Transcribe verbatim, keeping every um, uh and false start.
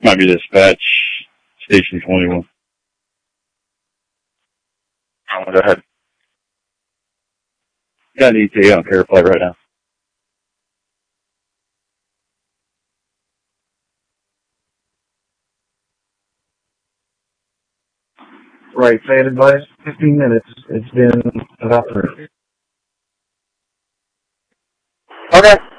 Might be dispatch, station twenty-one. I'll go ahead. Got an E T A on Fair Play right now. Right, say it advice, fifteen minutes. It's been about three. Okay.